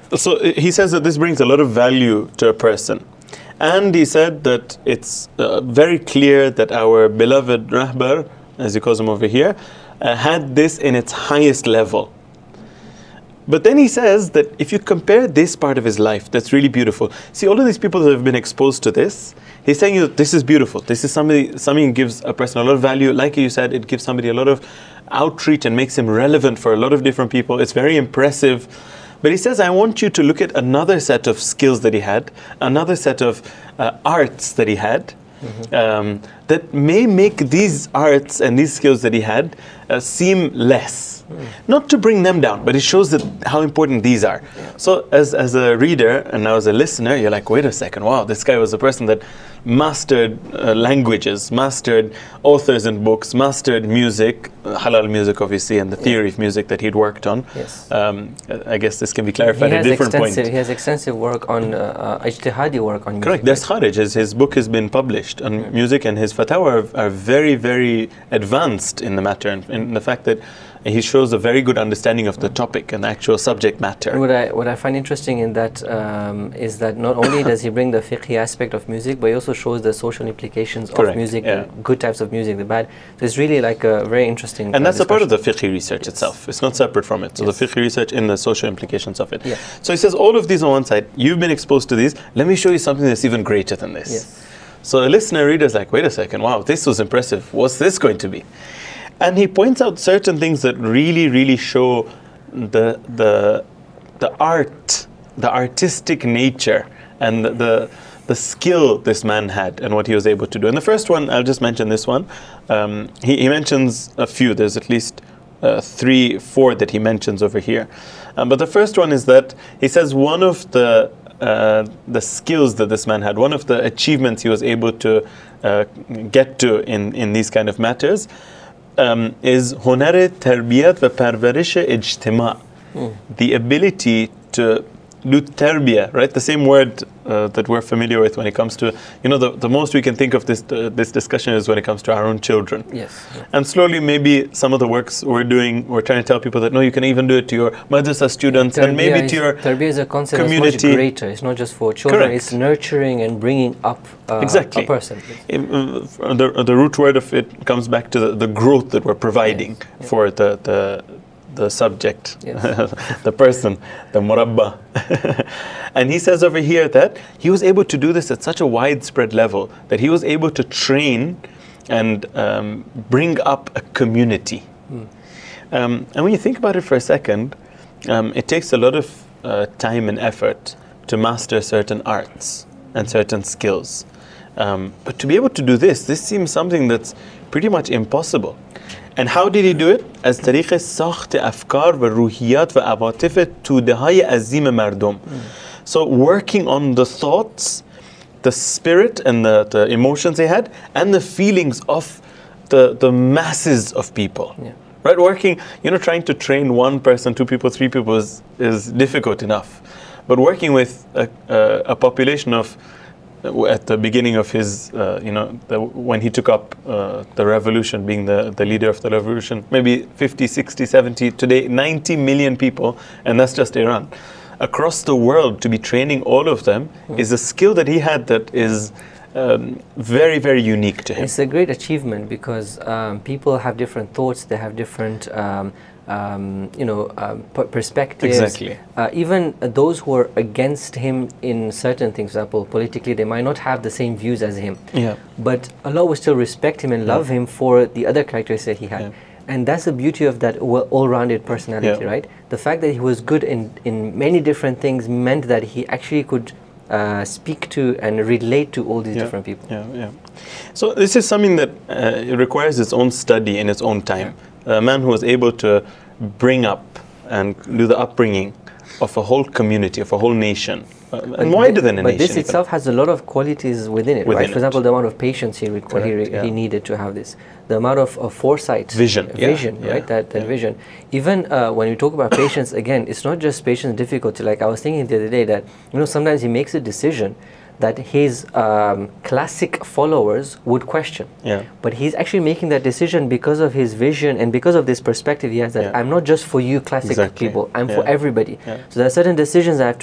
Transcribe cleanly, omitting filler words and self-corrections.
So he says that this brings a lot of value to a person. And he said that it's very clear that our beloved Rahbar, as he calls him over here, had this in its highest level. But then he says that if you compare this part of his life, that's really beautiful. See, all of these people that have been exposed to this, he's saying that this is beautiful. This is something that gives a person a lot of value. Like you said, it gives somebody a lot of outreach and makes him relevant for a lot of different people. It's very impressive. But he says, I want you to look at another set of skills that he had, another set of arts that he had, that may make these arts and these skills that he had seem less. Not to bring them down, but it shows that how important these are. So as a reader and now as a listener, you're like, wait a second, wow, this guy was a person that mastered languages, mastered authors and books, mastered music, halal music obviously, and the theory of music that he'd worked on. Yes. I guess this can be clarified at a different point. He has extensive work on, ijtihadi work on music. Correct, that's Kharij, his book has been published on music, and his fatwa are very, very advanced in the matter, and in the fact that he shows a very good understanding of the topic and the actual subject matter. What I find interesting in that is that not only does he bring the fiqhi aspect of music, but he also shows the social implications of music, the good types of music, the bad. So it's really like a very interesting And that's a part of the fiqhi research itself. It's not separate from it. So the fiqhi research in the social implications of it. So he says all of these on one side, you've been exposed to these, let me show you something that's even greater than this. So a listener, reader is like, wait a second, wow, this was impressive. What's this going to be? And he points out certain things that really, really show the art, the artistic nature, and the skill this man had and what he was able to do. And the first one, I'll just mention this one. He mentions a few. There's at least 3, 4 that he mentions over here. But the first one is that he says one of the skills that this man had, one of the achievements he was able to get to in these kind of matters, is hunar tarbiyat va parvarish ijtima', the ability to do tarbiyah, right? The same word that we're familiar with when it comes to, the most we can think of this discussion is when it comes to our own children. Yes. And slowly, maybe some of the works we're trying to tell people that no, you can even do it to your madrasa students and maybe to your community. Tarbiyah is a concept that's much greater. It's not just for children. Correct. It's nurturing and bringing up a person. The root word of it comes back to the growth that we're providing for the subject, the person, the murabba. And he says over here that he was able to do this at such a widespread level that he was able to train and bring up a community. And when you think about it for a second, it takes a lot of time and effort to master certain arts and certain skills. But to be able to do this seems something that's pretty much impossible. And how did he do it? از طریق ساخت افکار و روحیات و عواطف توده‌های عظیم مردم. So working on the thoughts, the spirit and the emotions they had, and the feelings of the masses of people. Right? Working, trying to train one person, 2 people, 3 people is difficult enough. But working with a population of, at the beginning of his, when he took up the revolution, being the leader of the revolution, maybe 50, 60, 70, today 90 million people, and that's just Iran. Across the world, to be training all of them is a skill that he had that is very, very unique to him. It's a great achievement because people have different thoughts, they have different perspectives. Exactly. Even those who are against him in certain things, for example, politically, they might not have the same views as him. But Allah will still respect him and love him for the other characteristics that he had. And that's the beauty of that all-rounded personality, right? The fact that he was good in many different things meant that he actually could speak to and relate to all these different people. So this is something that it requires its own study in its own time. A man who was able to bring up and do the upbringing of a whole community, of a whole nation, and wider than a nation. But this itself has a lot of qualities within it, right? For example, the amount of patience he needed to have this, the amount of foresight, vision, right? That vision. Even when we talk about patience, again, it's not just patience difficulty. Like I was thinking the other day that sometimes he makes a decision that his classic followers would question. But he's actually making that decision because of his vision and because of this perspective he has that I'm not just for you classic people, I'm for everybody. So there are certain decisions I have to